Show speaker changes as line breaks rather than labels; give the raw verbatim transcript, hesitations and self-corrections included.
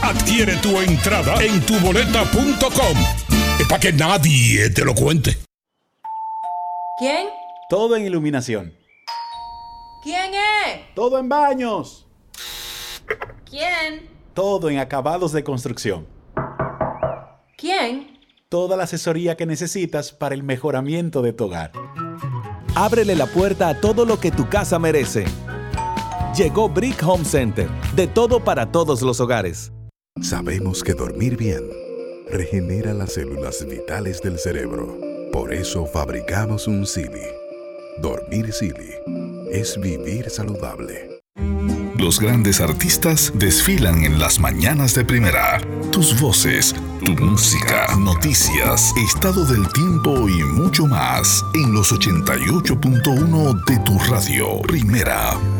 Adquiere tu entrada en tu boleta punto com. Es para que nadie te lo cuente.
¿Quién?
Todo en iluminación.
¿Quién es?
Todo en baños.
¿Quién?
Todo en acabados de construcción.
¿Quién?
Toda la asesoría que necesitas para el mejoramiento de tu hogar.
Ábrele la puerta a todo lo que tu casa merece. Llegó Brick Home Center, de todo para todos los hogares.
Sabemos que dormir bien regenera las células vitales del cerebro. Por eso fabricamos un Silly. Dormir Silly es vivir saludable.
Los grandes artistas desfilan en las mañanas de Primera. Tus voces, tu música, noticias, estado del tiempo y mucho más en los ochenta y ocho punto uno de tu radio. Primera.